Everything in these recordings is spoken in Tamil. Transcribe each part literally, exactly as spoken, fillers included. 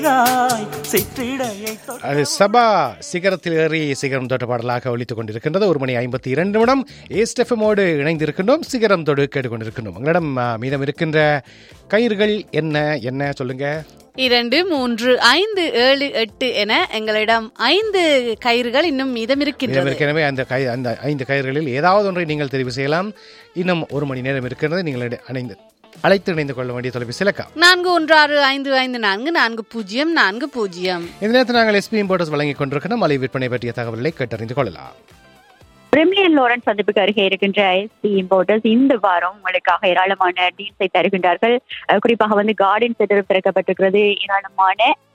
அது சபா சிகரத்தில் ஏறி சிகரம் தொட்ட பாடலாக ஒலித்துக் கொண்டிருக்கின்றது. ஒரு மணி ஐம்பத்தி இரண்டு நிமிடம் ஏஸ்டெஃபமோடு இணைந்திருக்கின்றோம். சிகரம் தொடு கேட்டுக்கொண்டிருக்கின்றோம். உங்களிடம் மீதம் இருக்கின்ற கயிறுகள் என்ன என்ன சொல்லுங்க. இரண்டு மூன்று ஐந்து ஏழு எட்டு என எங்களிடம் ஐந்து கயிறுகள் இன்னும் மீதம் இருக்கின்றது. எனவே அந்த கை அந்த ஐந்து கயிறுகளில் ஏதாவது ஒன்றை நீங்கள் தெரிவு செய்யலாம். இன்னும் ஒரு மணி நேரம் இருக்கிறது. நீங்கள் அணைந்து அழைத்து இணைந்து கொள்ள வேண்டிய தொலைபேசி இலக்கம் நான்கு ஒன்று ஆறு ஐந்து ஐந்து நான்கு நான்கு பூஜ்ஜியம் நான்கு பூஜ்ஜியம். இந்த நேரத்தில் நாங்கள் எஸ்பி இம்போர்ட்டர்ஸ் வழங்கிக் கொண்டிருக்கிற மலை விற்பனை பற்றிய தகவல்களை கேட்டறிந்து கொள்ளலாம். பிரிமியர் லோரன்ஸ் சந்திப்புக்கு அருகே இருக்கின்ற எஸ்பி இம்போர்ட்டர்ஸ் இந்த வாரம் உங்களுக்காக ஏராளமான டீல்ஸை தருகின்றார்கள். குறிப்பாக வந்து கார்டன் சென்டர் திறக்கப்பட்டிருக்கிறது. ஏராளமான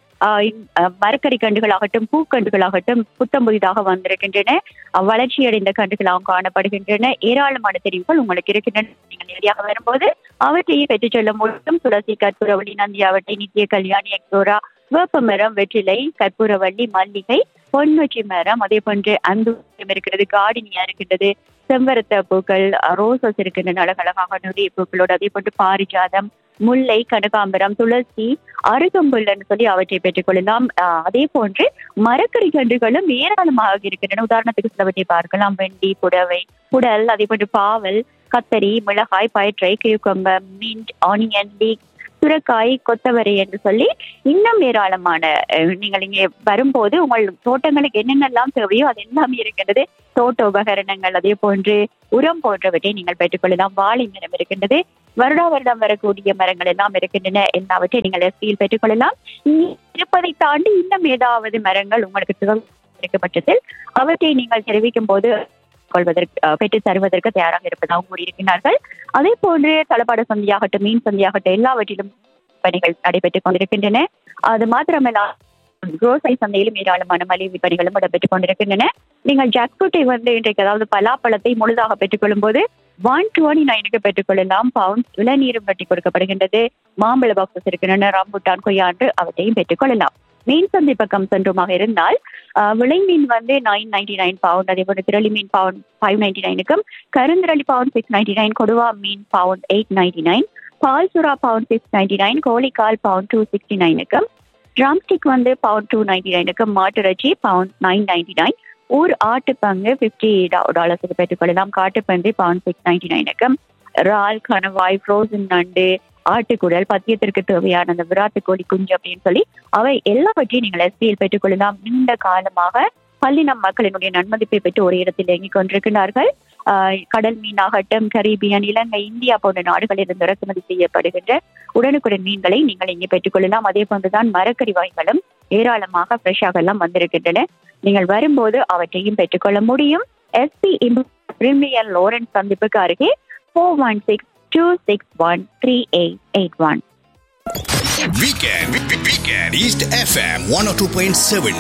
மரக்கறி கண்டுகளாகட்டும் பூக்கண்டுகளாகட்டும் புத்தம் புதிதாக வந்திருக்கின்றன. வளர்ச்சியடைந்த கண்டுகளாகவும் காணப்படுகின்றன. ஏராளமான தெரிவுகள் உங்களுக்கு இருக்கின்றன. நீங்கள் நேரடியாக வரும்போது அவற்றையே பெற்றுச் செல்ல முடியும். துளசி, கற்பூரவள்ளி, நந்தியாவட்டை, நித்திய கல்யாணி, எக்ஸோரா, வேப்பமரம், வெற்றிலை, கற்பூரவள்ளி, மல்லிகை, பொன்வச்சி மரம், அதே போன்று அந்தூரம் இருக்கிறது, கார்டினியா இருக்கின்றது, செம்பருத்த பூக்கள், ரோசஸ் இருக்கின்றன அழகழகாக நிறைய பூக்களோடு, அதே போன்று பாரிஜாதம், முல்லை, கனகாம்பரம், துளசி, அருகம்புல்னு சொல்லி அவற்றை பெற்றுக் கொள்ளலாம். அதே போன்று மரக்கறி கன்றுகளும் ஏராளமாக இருக்கின்றன. உதாரணத்துக்கு சிலவற்றை பார்க்கலாம். வெண்டி, புடவை, புடல், அதே போன்று பாவல், கத்தரி, மிளகாய், பயிற்றை, கியூக்கம்பர், மின்ட், ஆனியன், லீக், சுரக்காய், கொத்தவரை என்று சொல்லி இன்னும் ஏராளமான நீங்கள் இங்கே வரும்போது உங்கள் தோட்டங்களுக்கு என்னென்னலாம் தேவையோ அது எல்லாமே இருக்கின்றது. தோட்ட உபகரணங்கள், அதே போன்று உரம் போன்றவற்றை நீங்கள் பெற்றுக்கொள்ளலாம். வாழை மரம் இருக்கின்றது. வருடா வருடம் வரக்கூடிய மரங்கள் எல்லாம் இருக்கின்றன. எல்லாவற்றை நீங்கள் எஸ்பியில் பெற்றுக்கொள்ளலாம். இருப்பதை தாண்டி இன்னும் ஏதாவது மரங்கள் உங்களுக்கு தேவை பட்சத்தில் அவற்றை நீங்கள் தெரிவிக்கும் போது கொள்வதற்கு பெற்று தருவதற்கு தயாராக இருப்பதாக கூறியிருக்கிறார்கள். அதே போன்று தளபாட சந்தையாகட்டும், மீன் சந்தையாகட்டும் எல்லாவற்றிலும் பணிகள் நடைபெற்றுக் கொண்டிருக்கின்றன. அது மாத்திரமல்ல குரோசரி சந்தையிலும் ஏராளமான மலிவு விற்பனைகளும் இடம்பெற்றுக் கொண்டிருக்கின்றன. நீங்கள் ஜாக்ஃப்ரூட்டை வந்து இன்றைக்கு அதாவது பலாப்பழத்தை முழுதாக பெற்றுக்கொள்ளும் போது ஒன் டுவெண்ட்டி நைனுக்கு பெற்றுக்கொள்ளலாம். பவுண்ட் இளநீரும் கட்டி கொடுக்கப்படுகின்றது. மாம்பழ பாக்ஸஸ் இருக்கின்றன. ராம்புட்டான், கொய்யாண்டு அவற்றையும் பெற்றுக்கொள்ளலாம். மீன் சந்தை பக்கம் சென்றுமாக இருந்தால் விளை மீன் வந்து நைன் நைன்டி நைன் பவுண்ட், அதே போல திரளி மீன் bound five ninety நைனுக்கும், கருந்திரளி bound six ninety nine, கொடுவா மீன் பவுண்ட் எயிட் நைன்டி நைன், பால் சுறா bound six ninety nine, கோழிக்கால் bound two sixty நைனுக்கும், ட்ராம்ஸ்டிக் வந்து bound two ninety நைனுக்கும், மாட்டுறச்சி bound nine ninety nine, ஊர் ஆட்டு பங்கு பிப்டி டாலர்ஸுக்கு பெற்றுக்கொள்ளலாம். காட்டுப்பன்றி பவுண்ட் சிக்ஸ் நைன்டி நைனுக்கும், இறால், கணவாய், ஃப்ரோசன் நண்டு, ஆட்டுக்குடல், பத்தியத்திற்கு தேவையான அந்த விராட்டு கோழி குஞ்சு அப்படின்னு சொல்லி அவை எல்லாவற்றையும் நீங்கள் எஸ்பியில் பெற்றுக்கொள்ளலாம். நீண்ட காலமாக பல்லினம் மக்களினுடைய நன்மதிப்பை பெற்று ஒரு இடத்தில் இயங்கிக் கொண்டிருக்கிறார்கள். ஆஹ் கடல் மீனாகட்டும், கரீபியன், இலங்கை, இந்தியா போன்ற நாடுகளில் இருந்து இறக்குமதி செய்யப்படுகின்ற உடனுக்குடன் மீன்களை நீங்கள் இங்கே பெற்றுக்கொள்ளலாம். அதே போன்றுதான் மரக்கறி வகைகளும் ஏராளமாக ஃப்ரெஷ்ஷாக எல்லாம் வந்திருக்கின்றன. நீங்கள் வரும்போது அவற்றையும் பெற்றுக்கொள்ள முடியும். எஸ்பி பிரிமியர் லோரன்ஸ் சந்திப்புக்கு அருகே four one six two six one three eight eight one. Weekend, weekend, East F M one oh two point seven.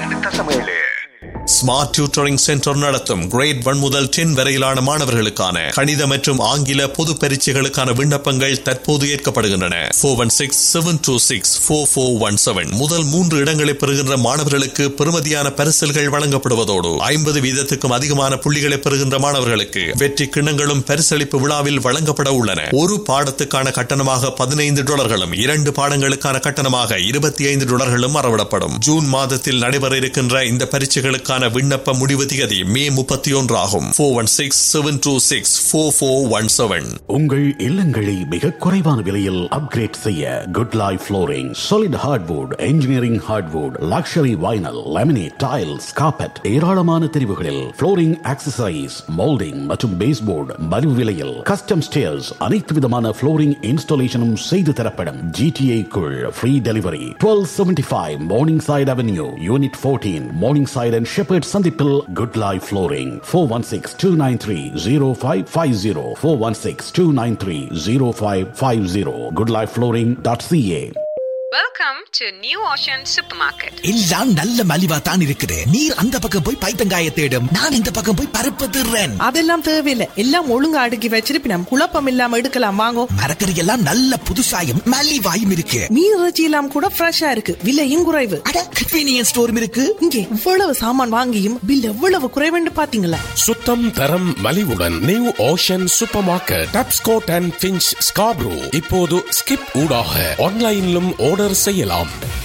Smart tutoring centre நடத்தும் கிரேட் ஒன் முதல் டென் வரையிலான மாணவர்களுக்கான கணித மற்றும் ஆங்கில பொது பரீட்சைகளுக்கான விண்ணப்பங்கள் தற்போது ஏற்கப்படுகின்றன. Four one six seven two six four four one seven முதல் மூன்று இடங்களை பெறுகின்ற மாணவர்களுக்கு பெறுமதியான பரிசல்கள் வழங்கப்படுவதோடு ஐம்பது வீதத்துக்கும் அதிகமான புள்ளிகளை பெறுகின்ற மாணவர்களுக்கு வெற்றி கிண்ணங்களும் பரிசளிப்பு விழாவில் வழங்கப்பட உள்ளன. ஒரு பாடத்துக்கான கட்டணமாக பதினைந்து டாலர்களும் இரண்டு பாடங்களுக்கான கட்டணமாக இருபத்தி ஐந்து டாலர்களும் அறவிடப்படும். ஜூன் மாதத்தில் நடைபெற இருக்கின்ற இந்த பரீட்சைகளுக்கு விண்ணப்ப முடிவு திகதி மே முப்பத்தி ஒன்று ஆகும். Four one six seven two six four four one seven. உங்கள் இல்லங்களை மிக குறைவான விலையில் அப்கிரேட் செய்ய good life flooring, solid hardwood, engineering hardwood, luxury vinyl, laminate, tiles, carpet ஏராளமான தெரிவுகளில், ஃப்ளோரிங் ஆக்சசரிஸ், மோல்டிங் மற்றும் பேஸ்போர்டு மலிவு விலையில், கஸ்டம் ஸ்டேர்ஸ், அனைத்து விதமான ஃப்ளோரிங் இன்ஸ்டாலேஷனும் செய்து தரப்படும். GTA குள் free delivery. Twelve seventy five morning side avenue, unit fourteen, morning side and shepherd சந்திப்பில் good life flooring. Four one six two nine three zero five five zero four one six two nine three zero five five zero good life flooring dot CA. Welcome to New Ocean Supermarket. எல்லாம் நல்ல மலிவா தான் இருக்குது. நீர் அந்த பக்கம் போய் பைத்தங்காய தேடும், நான் இந்த பக்கம் போய் பருப்பு திருறேன். அதெல்லாம் தேவையில்லை. எல்லாம் ஒழுங்கா அடுக்கி வச்சிருப்பி நம்ம குழப்பம் இல்லாம எடுக்கலாம். வாங்கோ. மரக்கறி எல்லாம் நல்ல புதுசாயும் மலிவாயும் இருக்கு. மீன் இறைச்சி எல்லாம் கூட ஃப்ரெஷ்ஷா இருக்கு. விலையும் குறைவு. அட கன்வீனியன்ஸ் ஸ்டோரும் இருக்கு. இங்கே இவ்வளவு சாமான் வாங்கியும் பில் எவ்வளவு குறைவுன்னு பாத்தீங்களா? சுத்தம், தரம், மலிவுடன் new ocean super market, Tapscott and pinch, Scarborough. இப்போது ஸ்கிப் ஊடாக ஆன்லைனிலும் ஆர்டர் செய்யலாம்.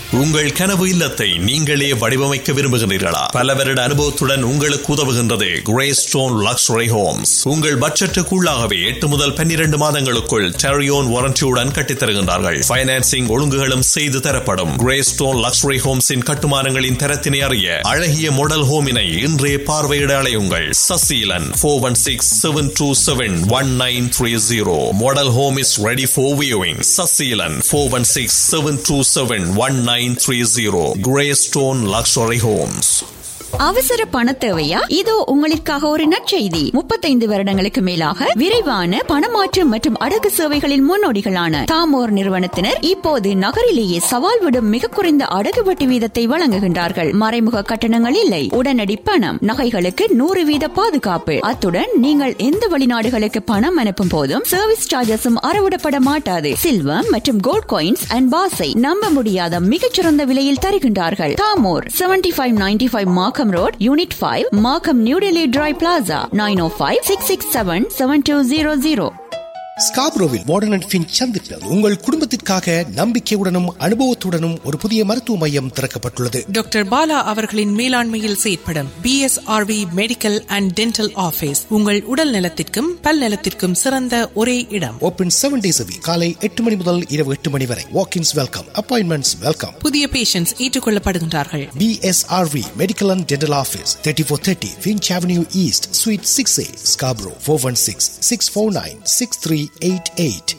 உங்கள் கனவு இல்லத்தை நீங்களே வடிவமைக்க விரும்புகிறீர்களா? பல வருட அனுபவத்துடன் உங்களுக்கு உதவுகின்றது கிரேஸ்டோன் லக்ஸரி ஹோம்ஸ். உங்கள் பட்ஜெட்டுக்குள்ளாகவே எட்டு முதல் பன்னிரண்டு மாதங்களுக்குள் டெரியோன் வாரண்டியுடன் கட்டித்தருகின்றார்கள். பைனான்சிங் ஒழுங்குகளும் செய்து தரப்படும். கிரேஸ்டோன் லக்ஸரி ஹோம்ஸின் கட்டுமானங்களின் தரத்தினை அறிய அழகிய மாடல் ஹோமினை இன்றே பார்வையிட அலையுங்கள். சசிலன் four one six seven two seven one nine three zero. Model home is ready for viewing. சசிலன் four one six seven two seven one nine three zero. Greystone Luxury Homes. அவசர பண தேவையா? இதோ உங்களுக்காக ஒரு நற்செய்தி. முப்பத்தைந்து வருடங்களுக்கு மேலாக விரைவான பணமாற்று மற்றும் அடகு சேவைகளின் முன்னோடிகளான தாமோர் நிறுவனத்தினர் இப்போது நகரிலேயே சவால் விடும் மிக குறைந்த அடகு வட்டி வீதத்தை வழங்குகின்றார்கள். மறைமுக கட்டணங்கள் இல்லை, உடனடி பணம், நகைகளுக்கு நூறு வீத பாதுகாப்பு. அத்துடன் நீங்கள் எந்த வெளிநாடுகளுக்கு பணம் அனுப்பும் போதும் சர்வீஸ் சார்ஜஸும் அறவிடப்பட மாட்டாது. சில்வர் மற்றும் கோல்ட் காயின்ஸ் அண்ட் பாஸை நம்ப முடியாத மிகச்சிறந்த விலையில் தருகின்றார்கள். Damor seventy five ninety five mark Road, Unit five, Markham, New Delhi Dry Plaza, nine oh five, six six seven, seven two zero zero. ஸ்காப்ரோவில் warden and Finch சந்திப்பில் உங்கள் குடும்பத்திற்காக நம்பிக்கையுடனும் அனுபவத்துடனும் ஒரு புதிய மருத்துவ மையம் திறக்கப்பட்டுள்ளது. டாக்டர் பாலா அவர்களின் மேலாண்மையில் செயற்படும் B S R we medical and dental office உங்கள் உடல் நலத்திற்கும் பல் நலத்திற்கும் சிறந்த ஒரே இடம். ஓபன் செவன் டேஸ் காலை எட்டு மணி முதல் இரவு எட்டு மணி வரை. Walk-ins welcome, appointments welcome. புதிய patients ஏற்றுக்கொள்ளப்படுகின்றார்கள். B S R we medical and dental office thirty four thirty Finch Avenue East, Suite six A, Scarborough four one six, six four nine, six three eight eight.